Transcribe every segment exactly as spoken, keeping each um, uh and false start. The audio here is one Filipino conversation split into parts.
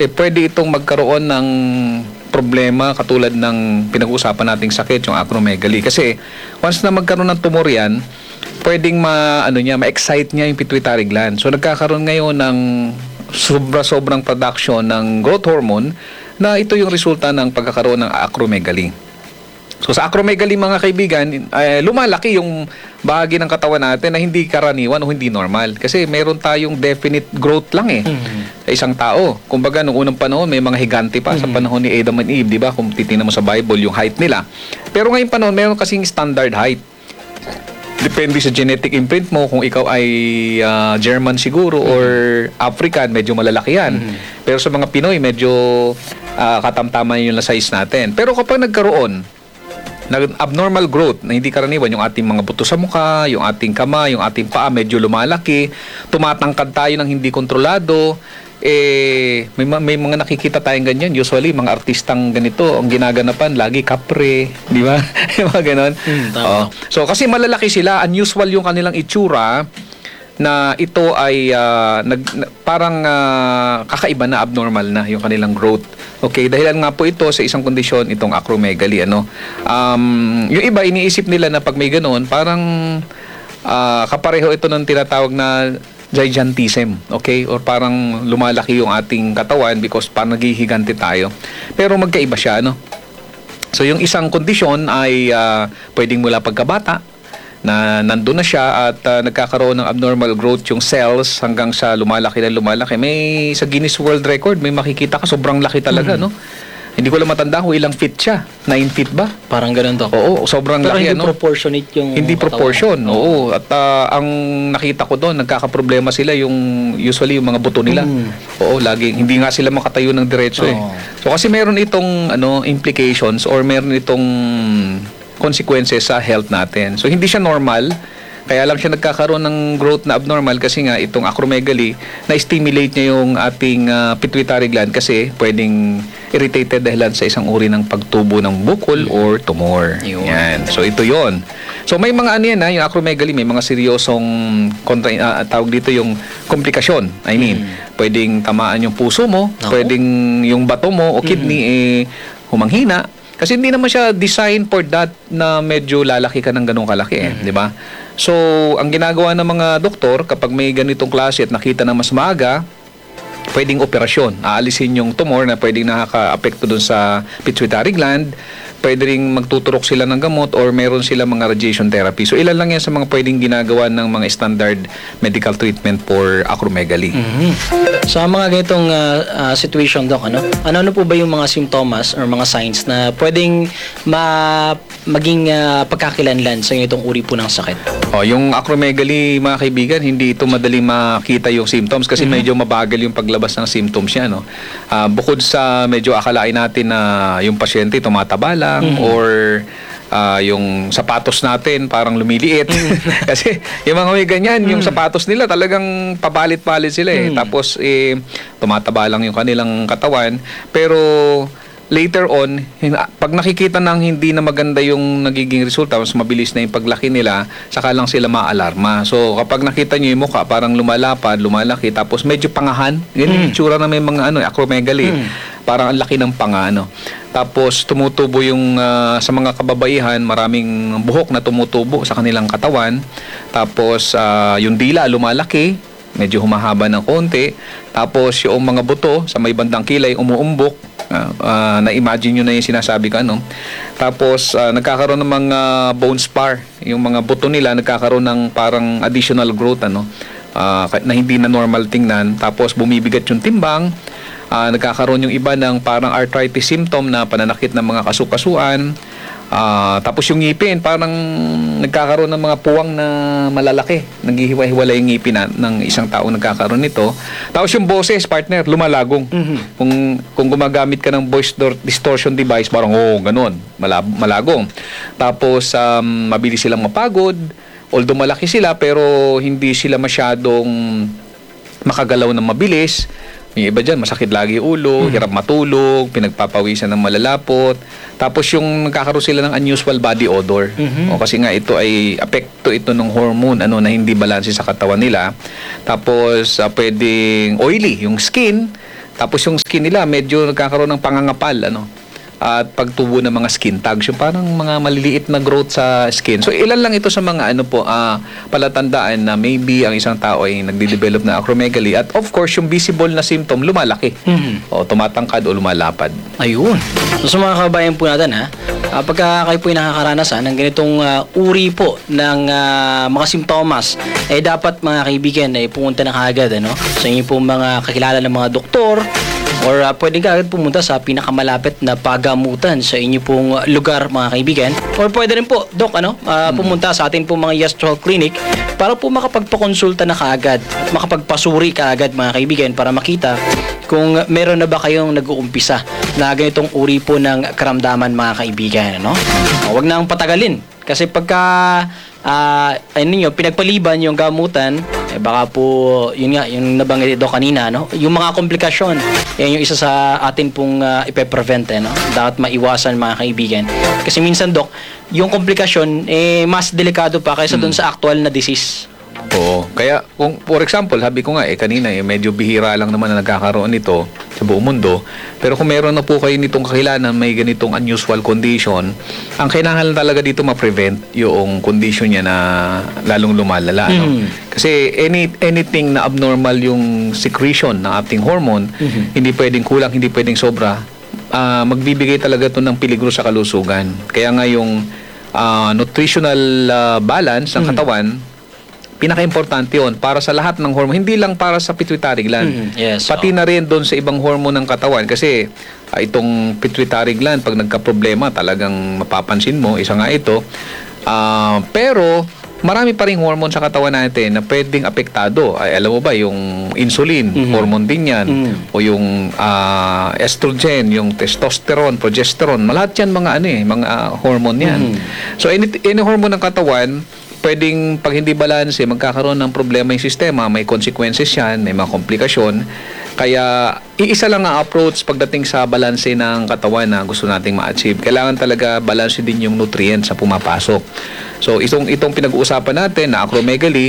eh pwede itong magkaroon ng problema katulad ng pinag-uusapan nating sakit, yung acromegaly. Kasi once na magkaroon ng tumor yan, pwedeng ma, ano niya, ma-excite niya yung pituitary gland. So nagkakaroon ngayon ng sobra-sobrang production ng growth hormone na ito yung resulta ng pagkakaroon ng acromegaly. So sa acromegaly mga kaibigan, eh, lumalaki yung bahagi ng katawan natin na hindi karaniwan o hindi normal. Kasi meron tayong definite growth lang eh Mm-hmm. sa isang tao. Kumbaga noong unang panahon may mga higante pa Mm-hmm. sa panahon ni Adam and Eve, di ba? Kung titingnan mo sa Bible yung height nila. Pero ngayong panahon meron kasing standard height. Depende sa genetic imprint mo kung ikaw ay ah, German siguro or African, medyo malalaki yan. Mm-hmm. Pero sa mga Pinoy medyo ah, katamtaman yung size natin. Pero kapag nagkaroon ng abnormal growth na hindi karaniwan, yung ating mga buto sa mukha, yung ating kama, yung ating paa medyo lumalaki, tumatangkad tayo ng hindi kontrolado, eh may, ma- may mga nakikita tayong ganyan. Usually mga artistang ganito ang ginaganapan lagi kapre, di ba? Yung mga ganon. Mm, tama. Oo. So kasi malalaki sila, unusual yung kanilang itsura na ito ay ah, nag, na- parang ah, kakaiba na, abnormal na yung kanilang growth. Okay, dahilan nga po ito sa isang kondisyon, itong acromegaly. Ano? Um, yung iba, iniisip nila na pag may ganoon, parang ah, kapareho ito ng tinatawag na gigantism, okay? Or parang lumalaki yung ating katawan because parang naghihigante tayo. Pero magkaiba siya, ano? So yung isang kondisyon ay ah, pwedeng mula pagkabata, na nandun na siya at ah, nagkakaroon ng abnormal growth yung cells hanggang sa lumalaki na lumalaki. May sa Guinness World Record, may makikita ka, sobrang laki talaga, no? Hindi ko lang matanda kung ilang feet siya. nine feet ba? Parang ganun to. Oo, sobrang Pero laki, hindi ano? proportionate yung Hindi katawan. proportion, oo. At ah, ang nakita ko doon, nagkakaproblema sila yung usually yung mga buto nila. Mm. Oo, lagi hindi nga sila makatayo ng diretso eh. Oo. So kasi meron itong ano implications or meron itong consequences sa health natin. So hindi siya normal. Kaya lang siya nagkakaroon ng growth na abnormal kasi nga itong acromegaly na-stimulate niya yung ating ah, pituitary gland kasi pwedeng irritated dahilan sa isang uri ng pagtubo ng bukol or tumor. Yun. Yan. So ito yon. So may mga ano yan ha, yung acromegaly, may mga seryosong kontra, ah, tawag dito yung komplikasyon. I mean, pwedeng tamaan yung puso mo, Ako. pwedeng yung bato mo o kidney eh, humanghina. Kasi hindi naman siya designed for that na medyo lalaki ka ng ganung kalaki eh, di ba? So, ang ginagawa ng mga doktor kapag may ganitong klase at nakita na mas maaga, pwedeng operasyon. Aalisin yung tumor na pwedeng nakaka-apekto dun sa pituitary gland. Pwede ring magtuturok sila ng gamot or meron sila mga radiation therapy. So, ilan lang yan sa mga pwedeng ginagawa ng mga standard medical treatment for acromegaly. Mhm. Sa mga ganitong ah, ah, situation, Doc, ano? Ano-ano po ba yung mga simptomas or mga signs na pwedeng ma maging ah, pagkakilanlan sa itong uri po ng sakit? Oh, yung acromegaly, mga kaibigan, hindi ito madaling makita yung symptoms kasi medyo mabagal yung paglabas ng symptoms niya, no? Ah, bukod sa medyo akalain natin na yung pasyente tumataba lang or ah, yung sapatos natin parang lumiliit. Kasi yung mga may ganyan, yung sapatos nila talagang pabalit-balit sila eh. Tapos eh, tumataba lang yung kanilang katawan. Pero later on, hin- pag nakikita ng hindi na maganda yung nagiging resulta, mas mabilis na yung paglaki nila, saka lang sila maalarma. So, kapag nakita nyo yung mukha, parang lumalapad, lumalaki, tapos medyo pangahan. Ganyan yung tsura na may mga ano, acromegaly. Parang ang laki ng panga, ano. Tapos, tumutubo yung, ah, sa mga kababaihan, maraming buhok na tumutubo sa kanilang katawan. Tapos, ah, yung dila lumalaki, medyo humahaba ng konti. Tapos, yung mga buto sa may bandang kilay, umuumbok. Ah, ah, na-imagine nyo na yung sinasabi ko, ano? Tapos, ah, nagkakaroon ng mga bone spar. Yung mga buto nila, nagkakaroon ng parang additional growth, ano? Ah, na hindi na normal tingnan. Tapos, bumibigat yung timbang. Ah, nagkakaroon yung iba ng parang arthritis symptom na pananakit ng mga kasukasuan. Ah, tapos yung ngipin, parang nagkakaroon ng mga puwang na malalaki. Naghihiwa-hiwalay yung ngipin na, ng isang tao nagkakaroon nito. Tapos yung boses, partner, lumalagong. Kung kung gumagamit ka ng voice dor- distortion device, parang oh, ganun, malab- malagong. Tapos um, mabilis silang mapagod. Although malaki sila, pero hindi sila masyadong makagalaw ng mabilis. Yung iba dyan, masakit lagi ulo, hirap matulog, pinagpapawisan ng malalapot. Tapos yung nagkakaroon sila ng unusual body odor. O, kasi nga ito ay apekto ito ng hormone ano na hindi balanse sa katawan nila. Tapos uh, pwedeng oily yung skin. Tapos yung skin nila medyo nagkakaroon ng pangangapal, ano, at pagtubo ng mga skin tags, yung parang mga maliliit na growth sa skin. So ilan lang ito sa mga ano po, ah, palatandaan na maybe ang isang tao ay nagde-develop na acromegaly, at of course yung visible na symptom lumalaki. Mhm. O tumatangkad o lumalapad. Ayun. So sa mga kabayan po natin ha, uh, pagka kayo po ay nakakaranasan ng ganitong ah, uri po ng ah, mga simptomas, eh dapat mga kaibigan ay pumunta na kaagad ano, sa inyo po mga kakilala ng mga doktor, or uh, pwede ka agad pumunta sa pinakamalapit na pagamutan sa inyo pong uh, lugar mga kaibigan, or pwede rin po Dok ano, uh, pumunta sa atin pong mga Yes Health Clinic para po makapagpakonsulta na kaagad at makapagpasuri kaagad mga kaibigan para makita kung meron na ba kayong nag-uumpisa na ganitong uri po ng karamdaman mga kaibigan ano. Uh, Huwag nang patagalin kasi pagka uh, ano niyo pinagpaliban yung gamutan, eh baka po yun nga yung nabanggit ito kanina no, yung mga komplikasyon yan yung isa sa atin pong uh, ipe-prevent eh, no? Dapat maiwasan mga kaibigan kasi minsan Dok yung komplikasyon eh mas delikado pa kaysa dun sa actual na disease. Oo. Kaya, kung, for example, sabi ko nga, eh, kanina, eh, medyo bihira lang naman na nagkakaroon nito sa buong mundo. Pero kung meron na po kayo nitong kakilanan, may ganitong unusual condition, ang kailangan talaga dito ma-prevent yung condition niya na lalong lumalala. No? Mm. Kasi any, anything na abnormal yung secretion ng ating hormone, Mhm. hindi pwedeng kulang, hindi pwedeng sobra, ah, magbibigay talaga ito ng peligro sa kalusugan. Kaya nga yung ah, nutritional ah, balance ng Mhm. katawan, pinaka-importante yun para sa lahat ng hormone, hindi lang para sa pituitary gland. Mhm. Yes, Pati na rin doon sa ibang hormone ng katawan kasi ah, itong pituitary gland, pag nagka-problema, talagang mapapansin mo, isa nga ito. Ah, pero marami pa rin hormone sa katawan natin na pwedeng apektado. Ay, alam mo ba, yung insulin, Mhm. hormone din yan. Mhm. O yung ah, estrogen, yung testosterone, progesterone, lahat yan mga ano eh, mga ah, hormone yan. Mhm. So any, any hormone ng katawan, pwedeng pag hindi balanse, magkakaroon ng problema yung sistema, may consequences yan, may mga komplikasyon. Kaya iisa lang ang approach pagdating sa balanse ng katawan na gusto nating ma-achieve. Kailangan talaga balanse din yung nutrients na pumapasok. So itong, itong pinag-uusapan natin na acromegaly,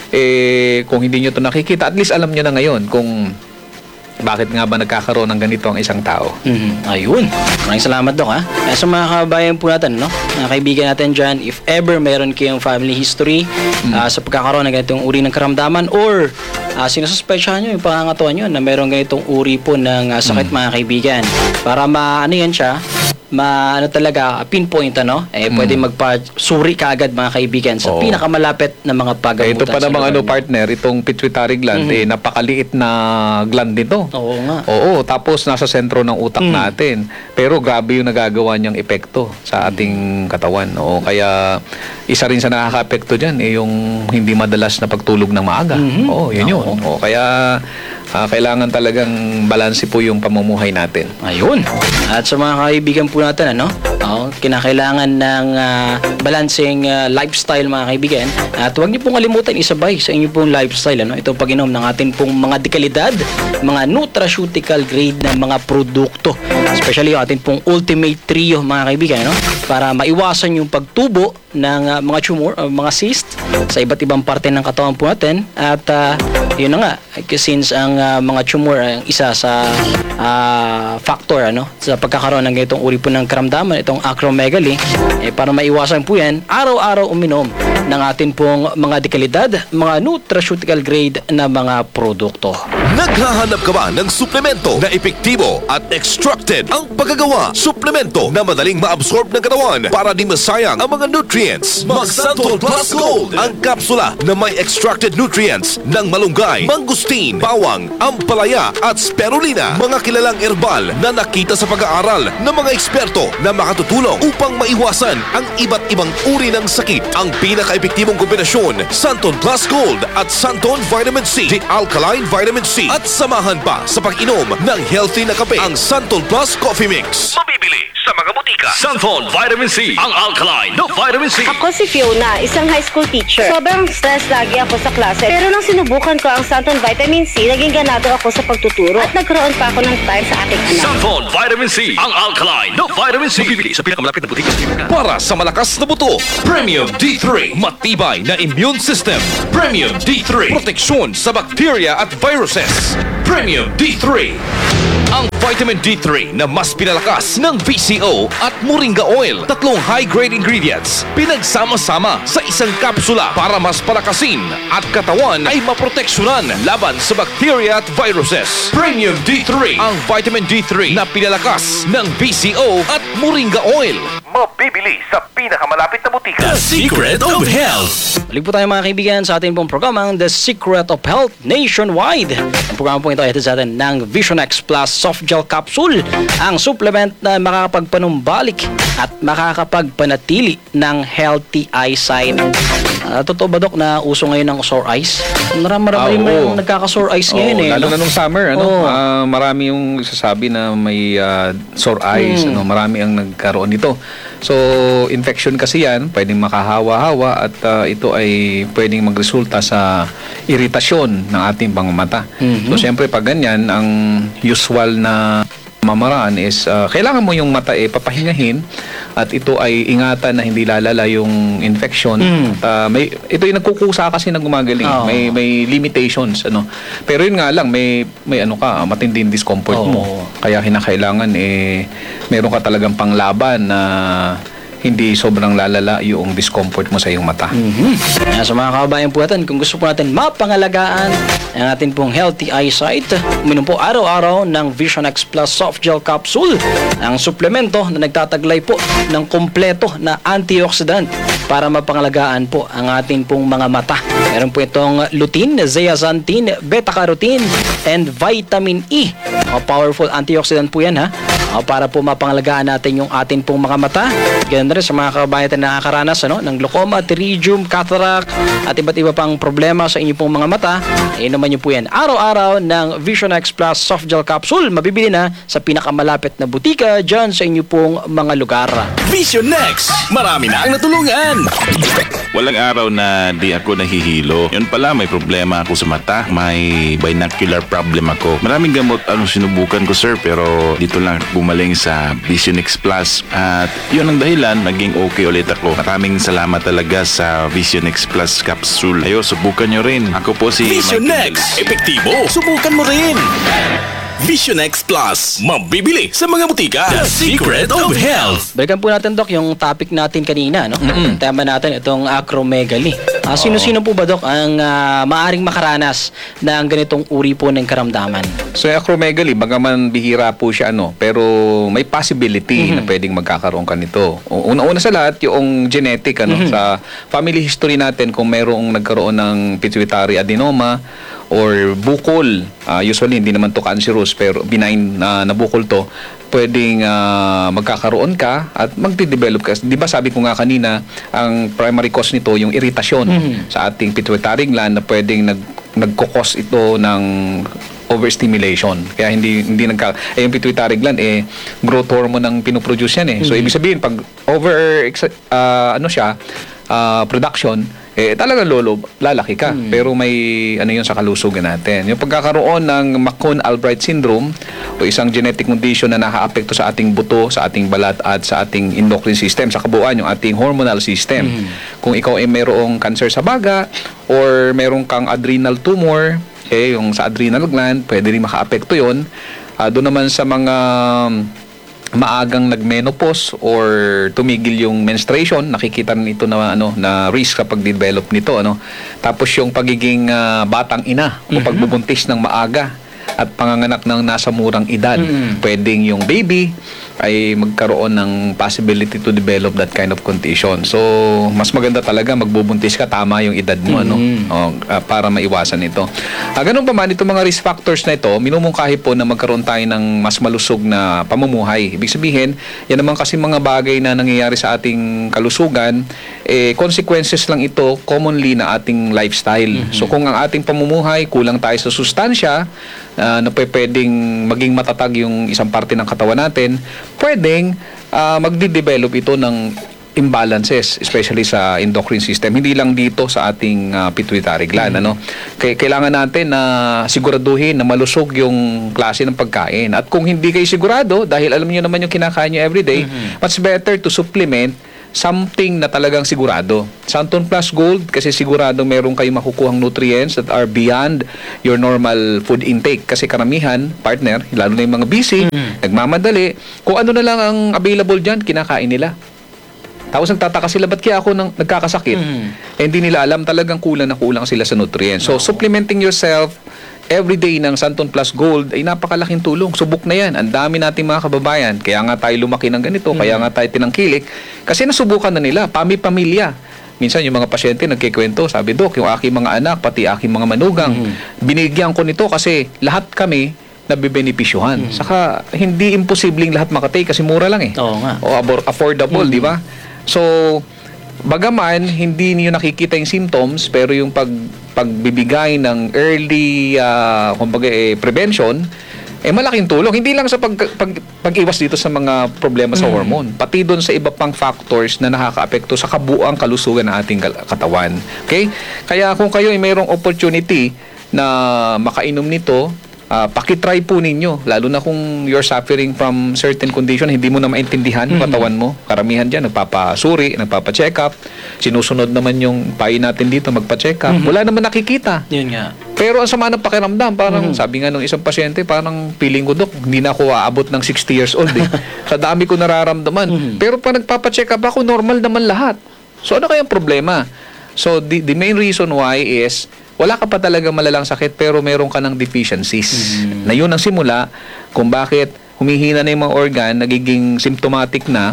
eh, kung hindi nyo ito nakikita, at least alam nyo na ngayon kung bakit nga ba nagkakaroon ng ganito ang isang tao. Mhm. Ayun. Maraming salamat Dok ha. Eh, sa mga kabayan po natin, no? Mga kaibigan natin dyan, if ever meron kayong family history ah, sa pagkakaroon ng ganitong uri ng karamdaman, or uh, sinususpetsyahan nyo yung pangangatawan nyo na meron ganitong uri po ng ah, sakit mga kaibigan, para ma ano yan siya, ma ano talaga pinpoint ano, eh pwede magpa-suri kaagad mga kaibigan sa Oo. pinakamalapit na mga Eh, pagamutan. ito pa sa namang lugar ano niyo. partner, itong pituitary gland, Mhm. eh, napakaliit na gland nito. Oo nga. Oo, tapos nasa sentro ng utak Mm. natin. Pero grabe yung nagagawa niyang epekto sa ating katawan. Oo, kaya isa rin sa nakaka-epekto dyan, eh, yung hindi madalas na pagtulog ng maaga. Mhm. Oo, yun yun. Oo. Oo, kaya ah, kailangan talagang balanse po yung pamumuhay natin. Ayun. At sa mga kaibigan po natin, ano? Oh, kinakailangan ng ah, balancing ah, lifestyle mga kaibigan. At huwag niyo pong kalimutan isabay sa inyo pong lifestyle, ano? Itong pag-inom ng atin pong mga dekalidad, mga nutraceutical grade na mga produkto. Especially yung atin pong Ultimate Trio mga kaibigan, no? Para maiwasan yung pagtubo ng ah, mga tumor, o mga cyst sa iba't ibang parte ng katawan po natin. At ah, yun na nga, since ang ah, mga tumor ay isa sa ah, factor ano sa pagkakaroon ng ganitong uri po ng karamdaman, itong acromegaly, eh, para maiwasan po yan, araw-araw uminom ng atin pong mga dekalidad, mga nutraceutical grade na mga produkto. Naghahanap ka ba ng suplemento na epektibo at extracted ang paggagawa? Suplemento na madaling maabsorb ng katawan para di masayang ang mga nutrients. Mag-Santol Plus Gold, ang kapsula na may extracted nutrients ng malunggay, mangustin, bawang, ampalaya at spirulina. Mga kilalang herbal na nakita sa pag-aaral ng mga eksperto na makatutulong upang maiwasan ang iba't ibang uri ng sakit. Ang pinaka-epektibong kombinasyon, Santon Plus Gold at Santon Vitamin C, the Alkaline Vitamin C. At samahan pa sa pag-inom ng healthy na kape, ang Santon Plus Coffee Mix. Mabibili sa mga mga butika. Santhol Vitamin C, ang alkaline na vitamin C. Ako si Fiona, isang high school teacher. Sobrang stress lagi ako sa klase. Pero nang sinubukan ko ang Santon Vitamin C, naging ganado ako sa pagtuturo. At nagkaroon pa ako ng time sa aking anak. Santhol Vitamin C, ang alkaline na vitamin C. Mabibili sa pinakamalapit na butika. Para sa malakas na buto, Premium D three, matibay na immune system. Premium D three, proteksyon sa bacteria at viruses. Premium D three, ang vitamin D three na mas pinalakas ng V C O at Moringa Oil. Tatlong high-grade ingredients pinagsama-sama sa isang kapsula para mas palakasin at katawan ay maproteksyonan laban sa bacteria at viruses. Premium D three, ang vitamin D three na pinalakas ng V C O at Moringa Oil. Mabibili sa pinakamalapit na butika. The Secret of Health. Balik po tayo mga kaibigan sa ating pong programang The Secret of Health Nationwide. Ang programa po ito ay hatid sa atin ng Vision X Plus Soft Gel Capsule, ang supplement na makakapagpanumbalik at makakapagpanatili ng healthy eyesight. Uh, totoo ba, Dok, na uso ngayon ng sore eyes? Marami Ah, marami oo. yung nagkaka-sore eyes ngayon Oo, eh. lalo no? na nung summer, ano, Oo. ah, marami yung sasabi na may ah, sore eyes, Hmm. ano, marami ang nagkaroon nito. So, infection kasi yan, pwedeng makahawa-hawa at ah, ito ay pwedeng magresulta sa iritasyon ng ating pangmata. Mhm. So, siyempre pag ganyan, ang usual na mamaraan is ah, kailangan mo yung mata eh papahingahin at ito ay ingatan na hindi lalala yung infection. Mm. At, ah, may ito yung nagkukusa kasi na gumagaling. Oo. May may limitations ano. Pero yun nga lang may may ano ka matinding discomfort Oo. mo. Kaya kinakailangan eh meron ka talagang panglaban na hindi sobrang lalala yung discomfort mo sa iyong mata. Mhm. Kaya sa mga kababayan po natin, kung gusto po natin mapangalagaan ang atin pong healthy eyesight, uminom po araw-araw ng Vision X Plus Soft Gel Capsule, ang suplemento na nagtataglay po ng kompleto na antioxidant para mapangalagaan po ang ating pong mga mata. Meron po itong lutein, zeaxanthin, beta-carotene, and vitamin E. Mga powerful antioxidant po yan, ha? Uh, para po mapangalagaan natin yung atin pong mga mata. Ganun na rin sa mga kababayan na nakakaranas ano, ng glaucoma, pterygium, cataract, at iba't iba pang problema sa inyong pong mga mata. Eh naman nyo po yan. Araw-araw ng Vision X Plus Soft Gel Capsule. Mabibili na sa pinakamalapit na butika dyan sa inyong pong mga lugar. Vision Next. Marami na ang natulungan. Walang araw na di ako nahihilo. Yun pala, may problema ako sa mata. May binocular problem ako. Maraming gamot ang sinubukan ko, sir, pero dito lang bumaling sa Vision X Plus. At yun ang dahilan, naging okay ulit ako. Maraming salamat talaga sa Vision X Plus capsule. Ayo, subukan nyo rin. Ako po si Vision Michael Next. Velasquez. Epektibo. Subukan mo rin. Vision X Plus. Mabibili sa mga butika. The Secret of Health. Balikan po natin, Dok, yung topic natin kanina, no? Ang tema natin, itong acromegaly. Ah, sino-sino po ba, Dok, ang ah, maaring makaranas ng ganitong uri po ng karamdaman? So, yung acromegaly, bagaman bihira po siya, ano, pero may possibility na pwedeng magkakaroon ka nito. U- Una-una sa lahat, yung genetic, ano, sa family history natin, kung mayroong nagkaroon ng pituitary adenoma or bukol, ah, usually hindi naman to cancerous, pero benign na nabukol to, pwedeng ah, magkakaroon ka at magde-develop ka. Di ba sabi ko nga kanina, ang primary cause nito, yung iritasyon sa ating pituitary gland na pwedeng nag, nagkukos ito ng overstimulation. Kaya hindi hindi nagka eh, yung pituitary gland eh growth hormone ang pinoproduce yan eh. So ibig sabihin pag over ex- ah, ano siya ah, production eh talaga lolo lalaki ka. Pero may ano yun sa kalusugan natin. Yung pagkakaroon ng McCone-Albright syndrome o isang genetic condition na nakaaapekto sa ating buto, sa ating balat at sa ating endocrine system, sa kabuuan yung ating hormonal system. Kung ikaw ay mayroong cancer sa baga or mayroong kang adrenal tumor, eh, yung sa adrenal gland, pwede rin makaapekto yun. Ah, doon naman sa mga maagang nagmenopause or tumigil yung menstruation, nakikita nito na ano na risk kapag develop nito, ano. Tapos yung pagiging ah, batang ina o pagbubuntis ng maaga at panganganak ng nasa murang edad, pwedeng yung baby ay magkaroon ng possibility to develop that kind of condition. So, mas maganda talaga magbubuntis ka, tama yung edad mo, ano, o, ah, para maiwasan ito. Ah, ganun pa man, itong mga risk factors na ito, minumungkahi po na magkaroon tayo ng mas malusog na pamumuhay. Ibig sabihin, yan naman kasi mga bagay na nangyayari sa ating kalusugan, eh, consequences lang ito commonly na ating lifestyle. So kung ang ating pamumuhay, kulang tayo sa sustansya, uh, na pwe- pwedeng maging matatag yung isang parte ng katawan natin, pwedeng uh, magde-develop ito ng imbalances, especially sa endocrine system. Hindi lang dito sa ating uh, pituitary gland. Ano? Kaya kailangan natin na siguraduhin na malusog yung klase ng pagkain. At kung hindi kayo sigurado, dahil alam niyo naman yung kinakain niyo everyday, much better to supplement something na talagang sigurado. Santon Plus Gold, kasi sigurado meron kayong makukuhang nutrients that are beyond your normal food intake. Kasi karamihan, partner, lalo na yung mga busy, nagmamadali, kung ano na lang ang available dyan, kinakain nila. Tapos nagtataka sila, ba't kaya ako nang nagkakasakit? Eh, hindi nila alam, talagang kulang na kulang sila sa nutrients. So, supplementing yourself everyday ng Santon Plus Gold ay napakalaking tulong. Subok na yan. Ang dami nating mga kababayan. Kaya nga tayo lumaki ng ganito, kaya nga tayo tinangkilik. Kasi nasubukan na nila, pami-pamilya. Minsan yung mga pasyente nagkikwento, sabi, Dok, yung aking mga anak, pati aking mga manugang, binigyan ko nito kasi lahat kami nabibenepisyuhan. Saka, hindi imposibleng lahat makatake kasi mura lang eh. Oo nga. O abor- affordable, di ba? So, bagaman hindi niyo nakikita yung symptoms, pero yung pag pagbibigay ng early uh, kumbaga eh, prevention, eh malaking tulong. Hindi lang sa pag, pag, pag-iwas dito sa mga problema sa hormone, pati doon sa iba pang factors na nakakaapekto sa kabuuang kalusugan ng ating kal- katawan. Okay? Kaya kung kayo ay mayroong opportunity na makainom nito, Uh, pakitry po ninyo, lalo na kung you're suffering from certain condition, hindi mo na maintindihan yung katawan mo. Karamihan dyan, nagpapasuri, nagpapacheck up. Sinusunod naman yung payo natin dito, magpa-check up. Wala naman nakikita. Yun nga. Pero ang sama ng pakiramdam, parang sabi nga nung isang pasyente, parang feeling ko, Dok, hindi na ako aabot ng sixty years old eh. Sa dami ko nararamdaman. Pero pag nagpapacheck up ako, normal naman lahat. So ano kayang problema? So the, the main reason why is, wala ka pa talaga malalang sakit pero meron ka ng deficiencies. Mm-hmm. Na yun ang simula kung bakit humihina na yung mga organ, nagiging symptomatic na.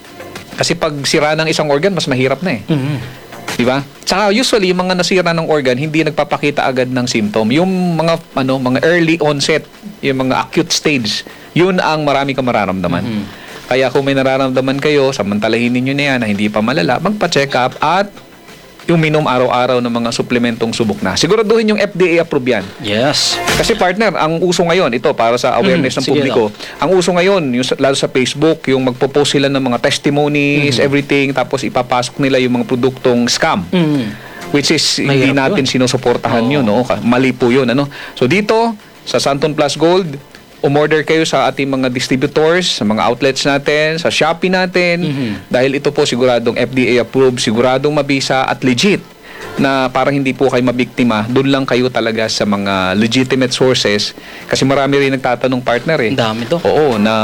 Kasi pag sira ng isang organ, mas mahirap na eh. Mm-hmm. Diba? Tsaka usually, yung mga nasira ng organ, hindi nagpapakita agad ng symptom. Yung mga, ano, mga early onset, yung mga acute stage, yun ang marami kang mararamdaman. Mm-hmm. Kaya kung may nararamdaman kayo, samantalahin ninyo na yan na hindi pa malala, magpa-check up at yung minom araw-araw ng mga suplementong subok na. Siguraduhin yung F D A approved yan. Yes. Kasi partner, ang uso ngayon, ito para sa awareness Mm, ng sige publiko, ang uso ngayon, yung, sa- lalo sa Facebook, yung magpo-post sila ng mga testimonies, everything, tapos ipapasok nila yung mga produktong scam. Mm. Which is, hindi Mahirap natin sinusuportahan yun. No? Ka- Mali po yun. Ano? So dito, sa Santon Plus Gold, umorder kayo sa ating mga distributors, sa mga outlets natin, sa Shopee natin, dahil ito po siguradong F D A approved, siguradong mabisa at legit, na parang hindi po kayo mabiktima, doon lang kayo talaga sa mga legitimate sources. Kasi marami rin nagtatanong, partner eh. Ang dami to. Oo, na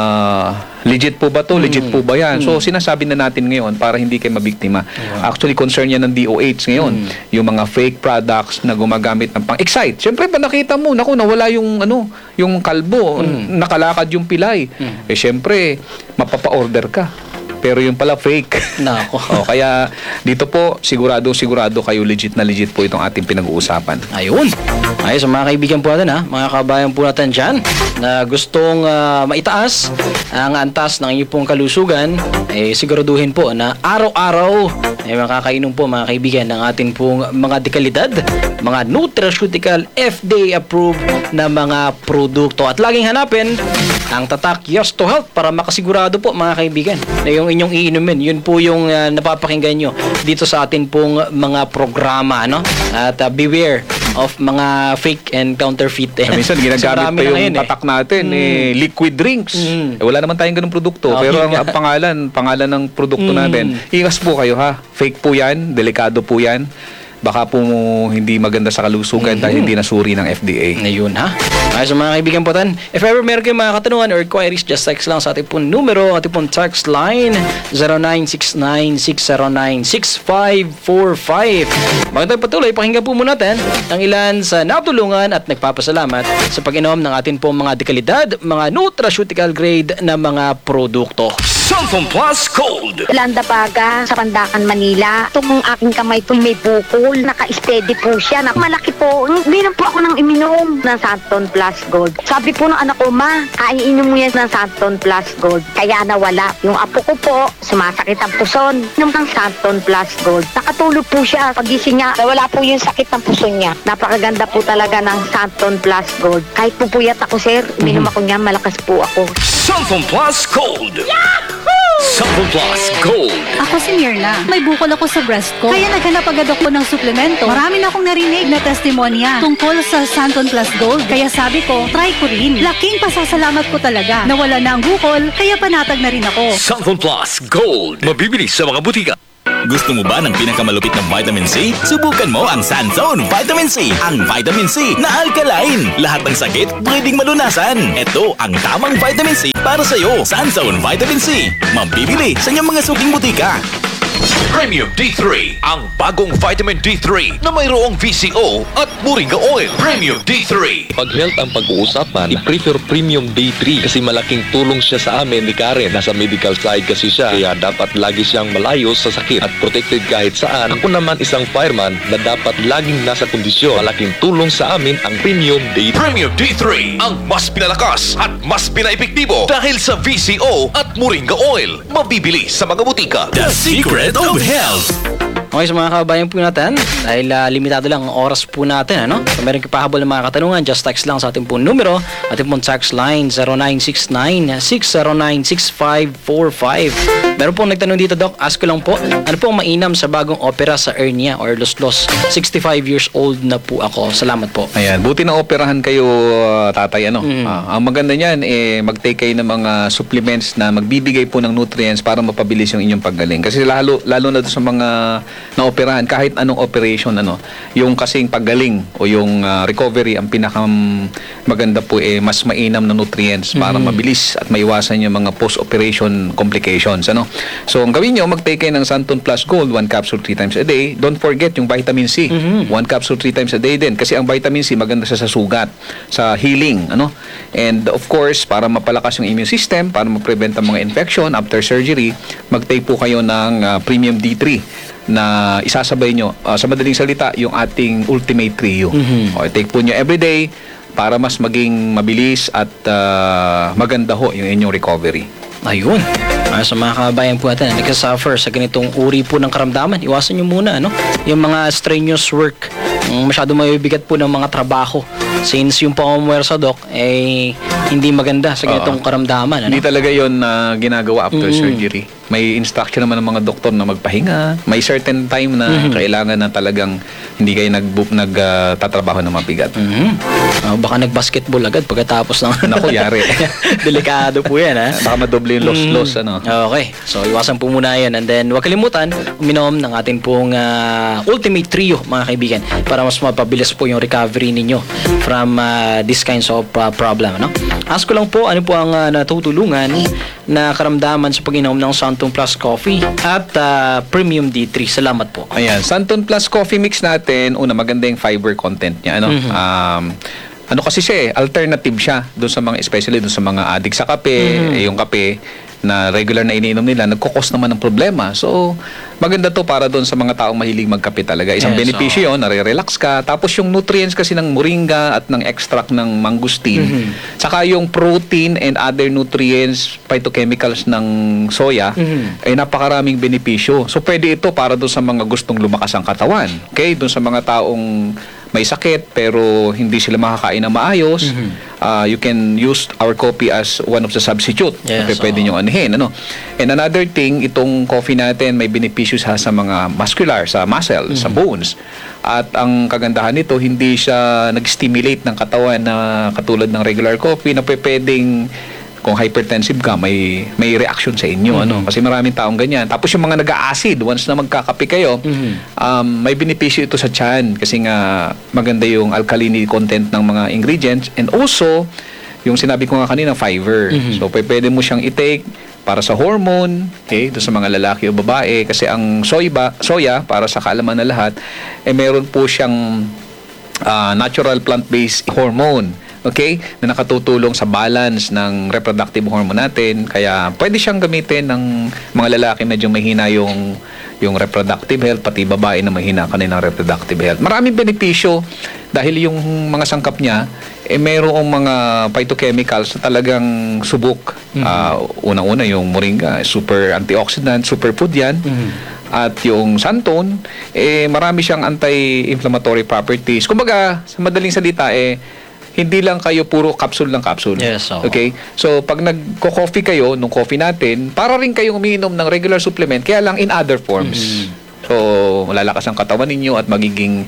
legit po ba to? Legit po ba yan? So, sinasabi na natin ngayon para hindi kayo mabiktima. Actually, concern yan ng D O H ngayon. Yung mga fake products na gumagamit ng pang-excite. Siyempre, pa nakita mo, naku, nawala yung, ano, yung kalbo, nakalakad yung pilay. Eh, siyempre, mapapa-order ka. Pero yung pala fake. Nako. O, kaya dito po, sigurado, sigurado kayo legit na legit po itong ating pinag-uusapan. Ayun. Ayos, mga kaibigan po natin ha, mga kabayan po natin dyan na gustong ah, maitaas ang antas ng inyong pong kalusugan, eh siguraduhin po na araw-araw ay makakainom po mga kaibigan ng ating pong mga dekalidad, mga nutraceutical F D A approved na mga produkto. At laging hanapin ang tatak Yes to Health para makasigurado po mga kaibigan na yung inyong iinumin, yun po yung ah, napapakinggan nyo dito sa atin pong mga programa, no? At ah, beware of mga fake and counterfeit. Eh, minsan So, ginagamit marami pa na yung ngayon, eh. tatak natin, eh, liquid drinks. Mm. Eh, wala naman tayong ganung produkto. Oh, pero yun ang, nga. ang pangalan, pangalan ng produkto Mm. natin, ingas po kayo ha. Fake po yan, delikado po yan. Baka po hindi maganda sa kalusugan dahil hindi nasuri ng F D A. Ngayon ha. Ay, sa mga kaibigan po tan, if ever meron kayong mga katanungan or queries, just text lang sa ating pong numero, ating pong text line zero nine six nine six zero nine six five four five. Bago tayo patuloy, pakinggan po muna natin ang ilan sa natulungan at nagpapasalamat sa pag-inom ng ating pong mga dekalidad, mga nutraceutical grade na mga produkto. Santon Plus Gold. Landabaga sa Pandakan, Manila. Itong aking kamay po may bukol. Naka-steady po siya. Na malaki po po, hindi na po ako nang iminom ng Santon Plus Gold. Sabi po ng anak ko, ma, kaiinom mo yan ng Santon Plus Gold. Kaya nawala. Yung apo ko po, sumasakit ang puson. Inom ng Santon Plus Gold. Nakatulog po siya. Pagising niya, nawala po yung sakit ng puson niya. Napakaganda po talaga ng Santon Plus Gold. Kahit po puyat ako, sir, uminom ako niya, malakas po ako. Santon Plus Gold! Santon Plus Gold! Ako si Mirna. May bukol ako sa breast ko. Kaya naghanap agad ako ng suplemento. Marami na akong narinig na testimonya tungkol sa Santon Plus Gold. Kaya sabi ko, try ko rin. Laking pasasalamat ko talaga. Nawala na ang bukol, kaya panatag na rin ako. Santon Plus Gold! Mabibili sa mga butika. Gusto mo ba ng pinakamalupit na vitamin C? Subukan mo ang Sanzone Vitamin C. Ang vitamin C na alkaline. Lahat ng sakit pwedeng malunasan. Ito ang tamang vitamin C para sa'yo. Sanzone Vitamin C. Mabibili sa inyong mga suking butika. Premium D three, ang bagong vitamin D three na mayroong V C O at Moringa Oil. Premium D three. Pag health ang pag-uusapan, i-prefer Premium D three kasi malaking tulong siya sa amin ni Karen. Nasa medical side kasi siya, kaya dapat lagi siyang malayo sa sakit at protected kahit saan. Ako naman isang fireman na dapat laging nasa kondisyon. Malaking tulong sa amin ang Premium D three. Premium D three, ang mas pinalakas at mas pinaepektibo dahil sa V C O at Moringa Oil. Mabibili sa mga butika. The Secret of Health. Okay, sa mga kababayan po natin, dahil uh, limitado lang ang oras po natin, ano? Kung meron kayo pahabol ng mga katanungan, just text lang sa ating pong numero, ating pong text line zero nine six nine, six zero nine, six five four five. Meron pong nagtanong dito, Doc, ask ko lang po, ano po ang mainam sa bagong opera sa hernia or luslos? sixty-five years old na po ako. Salamat po. Ayan, buti na operahan kayo, uh, tatay, ano. Mm. Ah, ang maganda niyan, eh, mag-take kayo ng mga supplements na magbibigay po ng nutrients para mapabilis yung inyong paggaling. Kasi lalo, lalo na doon sa mga naoperahan, kahit anong operation, ano, yung kasing paggaling o yung uh, recovery, ang pinakam maganda po, eh, mas mainam na nutrients para Mm. mabilis at maiwasan yung mga post-operation complications, ano. So, ang gawin nyo, mag-take kayo ng Santon Plus Gold, one capsule three times a day. Don't forget yung vitamin C. Mhm. One capsule three times a day din. Kasi ang vitamin C, maganda siya sa sugat, sa healing, ano. And of course, para mapalakas yung immune system, para ma-prevent ang mga infection after surgery, mag-take po kayo ng uh, Premium D three na isasabay nyo, uh, sa madaling salita, yung ating Ultimate Trio. Mhm. Okay, take po nyo everyday para mas maging mabilis at uh, maganda ho yung inyong recovery. Ayun. Ah, sa mga kababayan po natin na nagsasuffer sa ganitong uri po ng karamdaman, iwasan nyo muna, ano? Yung mga strenuous work, yung masyado mabibigat po ng mga trabaho. Since yung pamumuwersa, Doc, eh, hindi maganda sa ganitong Oo. karamdaman, ano? Hindi talaga yon na ginagawa after Mm. surgery. May instruction naman ng mga doktor na magpahinga. May certain time na Mhm. kailangan na talagang hindi kayo nag nag uh, tatrabaho ng mabigat. Mhm. Ah, baka nag-basketball agad pagkatapos ng... Naku, yari. Delikado po yan, ha? Baka madoble yung loss-loss, ano. Okay. So, iwasan po muna yan. And then, huwag kalimutan, uminom ng ating pong ah, Ultimate Trio, mga kaibigan, para mas mapabilis po yung recovery ninyo from ah, this kinds of ah, problem. No? Ask ko lang po, ano po ang ah, natutulungan na karamdaman sa pag-inom ng Santon Plus Coffee at ah, Premium D three. Salamat po. Ayan, Santon Plus Coffee Mix natin, una, maganda yung fiber content niya, ano. Mhm. Um, ano kasi siya eh, alternative siya doon sa mga, especially doon sa mga addict sa kape, Mhm. eh, yung kape na regular na iniinom nila, nagkukos naman ng problema. So, maganda to para doon sa mga taong mahilig magkape talaga. Isang Yes, benepisyo yun, nare-relax ka. Tapos yung nutrients kasi ng moringa at ng extract ng mangustin, Mhm. saka yung protein and other nutrients, phytochemicals ng soya, Mhm. ay napakaraming benepisyo. So, pwede ito para doon sa mga gustong lumakas ang katawan. Okay? Doon sa mga taong may sakit pero hindi sila makakain na maayos, Mhm. uh, you can use our coffee as one of the substitute. Yes, Okay, pwede oo. nyo anuhin. Ano? And another thing, itong coffee natin may benepisyo sa, sa mga muscular, sa muscle, sa bones. At ang kagandahan nito, hindi siya nag-stimulate ng katawan na katulad ng regular coffee na pwedeng kung hypertensive ka, may may reaction sa inyo, ano, kasi maraming taong ganyan. Tapos yung mga nag-acid, once na magkakape kayo, Mhm. um, may benepisyo ito sa tiyan kasi nga maganda yung alkalinity content ng mga ingredients, and also yung sinabi ko nga kanina, fiber. Mhm. So p- pwede mo siyang i-take para sa hormone, okay, doon sa mga lalaki o babae, kasi ang soy ba, soya, para sa kaalaman na lahat, eh meron po siyang ah, natural plant-based hormone okay, na nakatutulong sa balance ng reproductive hormone natin. Kaya pwede siyang gamitin ng mga lalaki medyo mahina yung yung reproductive health, pati babae na mahina kanilang reproductive health. Maraming benepisyo dahil yung mga sangkap niya eh mayroong mga phytochemicals na talagang subok. Mhm. Ah, unang-una yung moringa, super antioxidant, superfood yan. At yung Santon, eh, marami siyang anti-inflammatory properties. Kumbaga, sa madaling salita, eh, hindi lang kayo puro capsule lang capsule. Yes, oo. Okay? So, pag nagko-coffee kayo, nung coffee natin, para rin kayong umiinom ng regular supplement, kaya lang in other forms. So, malalakas ang katawan ninyo at magiging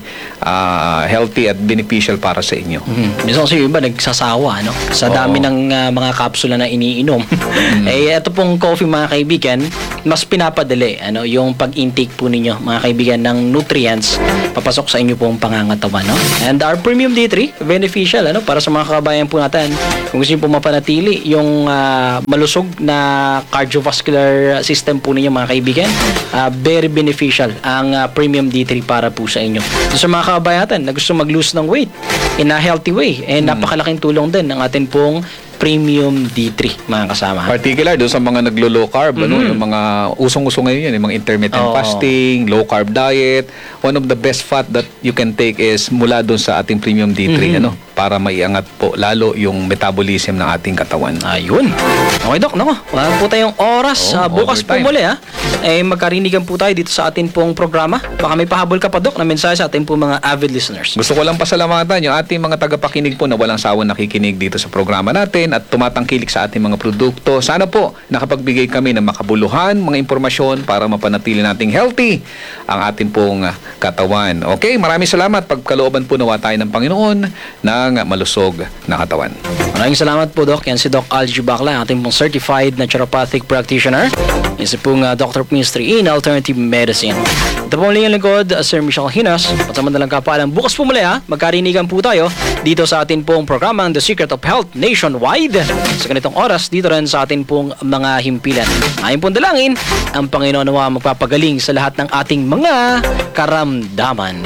ah, healthy at beneficial para sa inyo. Mm. Minsan kasi yung iba nagsasawa, no? Sa Oo. dami ng ah, mga kapsula na iniinom. Eh, ito pong coffee, mga kaibigan, mas pinapadali, ano, yung pag-intake po ninyo, mga kaibigan, ng nutrients papasok sa inyo pong pangangatawan, no? And our Premium D three, beneficial, ano, para sa mga kababayan po natin. Kung gusto niyo po mapanatili yung ah, malusog na cardiovascular system po ninyo, mga kaibigan, ah, very beneficial ang ah, Premium D three para po sa inyo. So, sa mga kababayan na gusto mag-lose ng weight in a healthy way, eh, napakalaking tulong din ng atin pong Premium D three, mga kasama. Particular doon sa mga naglo-low carb, ano, yung mga usong-uso ngayon yan, yung mga intermittent Oo. fasting, low carb diet. One of the best fat that you can take is mula doon sa ating Premium D three, ano, para maiangat po lalo yung metabolism ng ating katawan. Ayun. Okay, Dok, no? Wala po tayong oras. Oo, Ah, bukas po overtime. muli, ha? Eh, magkarinigan po tayo dito sa atin pong programa. Baka may pahabol ka pa, Dok, na mensahe sa atin pong mga avid listeners. Gusto ko lang pasalamatan yung ating mga tagapakinig po na walang sawang nakikinig dito sa programa natin at tumatangkilik sa ating mga produkto. Sana po nakapagbigay kami ng makabuluhan, mga impormasyon para mapanatili nating healthy ang ating pong ah, katawan. Okay, maraming salamat. Pagkalooban po nawa tayo ng Panginoon ng malusog na katawan. Maraming salamat po, Doc. Yan si Doc Algie Bacla, ating pong certified naturopathic practitioner. Yan si pong uh, Doctor Ministry in Alternative Medicine. Ito po muli ang lingkod, uh, Sir Michelle Hinas. At sa mandalang kapalang, bukas po muli, ha? Magkarinigan po tayo dito sa atin pong programang The Secret of Health Nationwide. Sa ganitong oras, dito rin sa atin pong mga himpilan. Ayon pong dalangin, ang Panginoon nawa magpapagaling sa lahat ng ating mga karamdaman.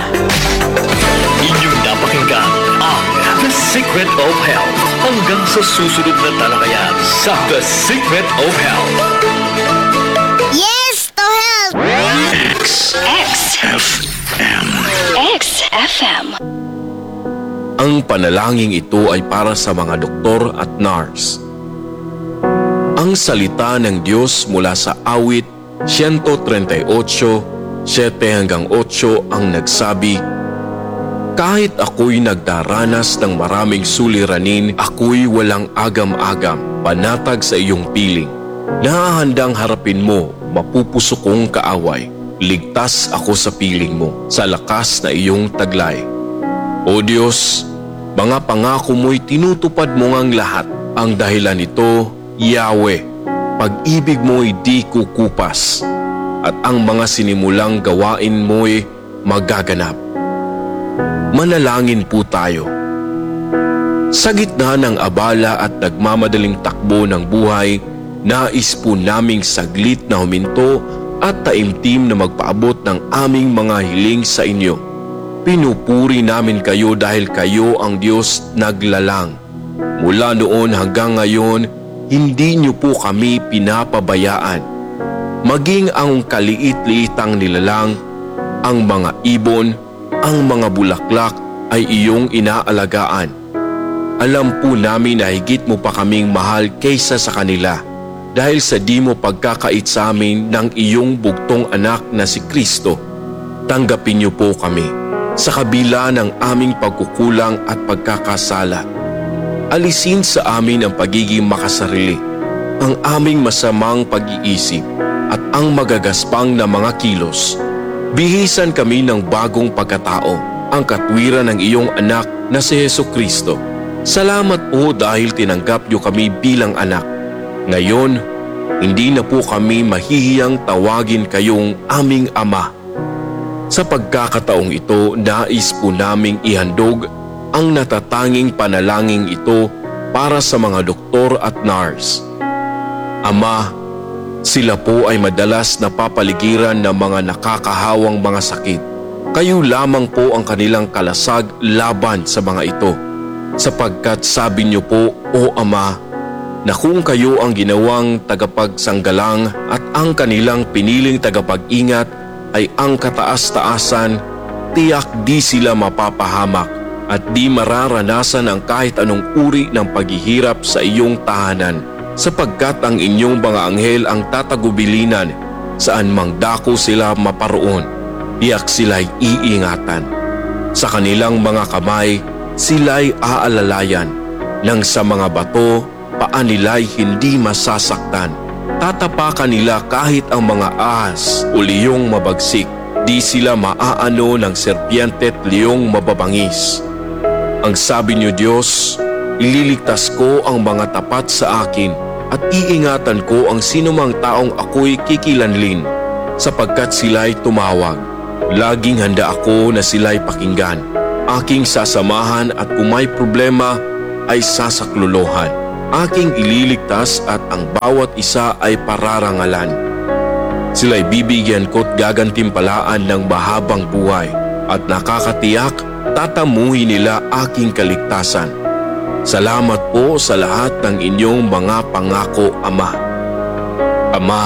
Inyong napakinggan ang The Secret of Health. Hanggang sa susunod na talakayan sa The Secret of Health. Yes to health! X F M. X F M. Ang panalangin ito ay para sa mga doktor at nurse. Ang salita ng Diyos mula sa awit one thirty-eight, seven hanggang eight ang nagsabi, kahit ako'y nagdaranas ng maraming suliranin, ako'y walang agam-agam, panatag sa iyong piling. Nahahandang harapin mo, mapupusok kong kaaway. Ligtas ako sa piling mo, sa lakas na iyong taglay. O Diyos, mga pangako mo'y tinutupad mo ngang lahat. Ang dahilan nito, Yahweh, pag-ibig mo'y di kukupas, at ang mga sinimulang gawain mo'y magaganap. Manalangin po tayo. Sa gitna ng abala at nagmamadaling takbo ng buhay, nais po naming saglit na huminto at taimtim na magpaabot ng aming mga hiling sa inyo. Pinupuri namin kayo dahil kayo ang Diyos naglalang. Mula noon hanggang ngayon, hindi niyo po kami pinapabayaan. Maging ang kaliit-liitang nilalang, ang mga ibon, ang mga bulaklak ay iyong inaalagaan. Alam po namin na higit mo pa kaming mahal kaysa sa kanila dahil sa di mo pagkakait sa amin ng iyong bugtong anak na si Kristo. Tanggapin niyo po kami sa kabila ng aming pagkukulang at pagkakasala. Alisin sa amin ang pagiging makasarili, ang aming masamang pag-iisip at ang magagaspang na mga kilos. Bihisan kami ng bagong pagkatao, ang katwiran ng iyong anak na si Hesus Kristo. Salamat po dahil tinanggap niyo kami bilang anak. Ngayon, hindi na po kami mahihiyang tawagin kayong aming ama. Sa pagkakataong ito, nais po naming ihandog ang natatanging panalangin ito para sa mga doktor at nurse. Ama, sila po ay madalas napapaligiran ng mga nakakahawang mga sakit. Kayo lamang po ang kanilang kalasag laban sa mga ito. sapagkat sabi niyo po, O Ama, na kung kayo ang ginawang tagapagsanggalang at ang kanilang piniling tagapag-ingat ay ang kataas-taasan, tiyak di sila mapapahamak at di mararanasan ang kahit anong uri ng paghihirap sa iyong tahanan, sapagkat ang inyong mga anghel ang tatagubilinan saan mang dako sila maparoon, tiyak sila'y iingatan. Sa kanilang mga kamay, sila'y aalalayan, nang sa mga bato, paa nila'y hindi masasaktan. Tatapakan nila kahit ang mga ahas o liyong mabagsik, di sila maaano ng serpiente at liyong mababangis. Ang sabi niyo, Diyos, ililigtas ko ang mga tapat sa akin at iingatan ko ang sinumang taong ako'y kikilanlin, sapagkat sila'y tumawag. Laging handa ako na sila'y pakinggan. Aking sasamahan at kung may problema ay sasaklolohan. Aking ililigtas at ang bawat isa ay pararangalan. Sila'y bibigyan ko't gagantimpalaan ng mahabang buhay at nakakatiyak tatamuhin nila aking kaligtasan. Salamat po sa lahat ng inyong mga pangako, Ama. Ama,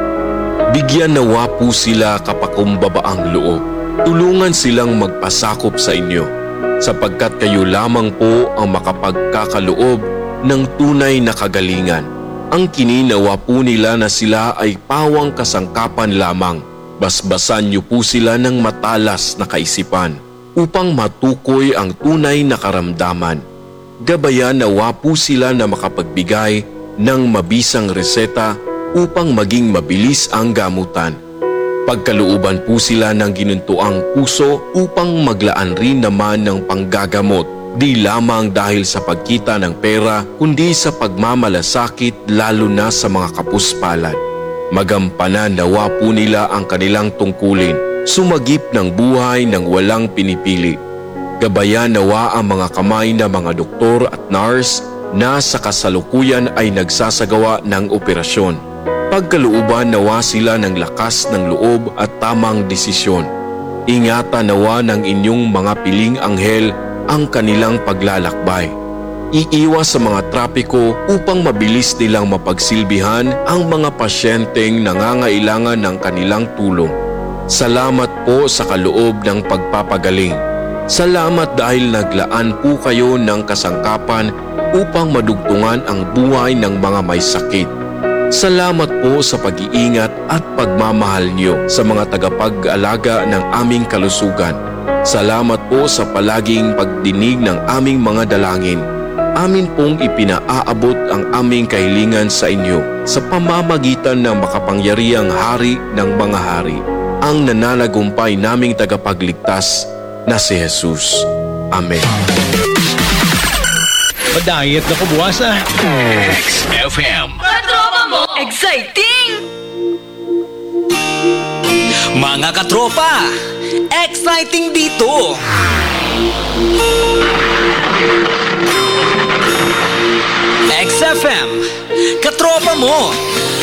bigyan nawa po sila kapakumbabaang loob. Tulungan silang magpasakop sa inyo, sapagkat kayo lamang po ang makapagkakaloob ng tunay na kagalingan. Ang kininawa po nila na sila ay pawang kasangkapan lamang. Basbasan niyo po sila ng matalas na kaisipan upang matukoy ang tunay na karamdaman. Gabayan nawa po sila na makapagbigay ng mabisang reseta upang maging mabilis ang gamutan. Pagkalooban po sila ng ginuntuang puso upang maglaan rin naman ng panggagamot, di lamang dahil sa pagkita ng pera kundi sa pagmamalasakit lalo na sa mga kapuspalad. Magampanan nawa po nila ang kanilang tungkulin, sumagip ng buhay ng walang pinipili. Gabayan nawa ang mga kamay na mga doktor at nurse na sa kasalukuyan ay nagsasagawa ng operasyon. Pagkalooban nawa sila ng lakas ng loob at tamang desisyon. Ingatan nawa ng inyong mga piling anghel ang kanilang paglalakbay. Iiwas sa mga trapiko upang mabilis nilang mapagsilbihan ang mga pasyenteng nangangailangan ng kanilang tulong. Salamat po sa kaloob ng pagpapagaling. Salamat dahil naglaan po kayo ng kasangkapan upang madugtungan ang buhay ng mga may sakit. Salamat po sa pag-iingat at pagmamahal niyo sa mga tagapag-alaga ng aming kalusugan. Salamat po sa palaging pagdinig ng aming mga dalangin. Amin pong ipinaaabot ang aming kahilingan sa inyo sa pamamagitan ng makapangyarihang Hari ng mga hari, ang nananagumpay naming tagapagligtas na si Jesus. Amen. Madayat na kubuwas ah. X F M. Katropa mo! Exciting! Mga katropa, exciting dito! X F M, katropa mo!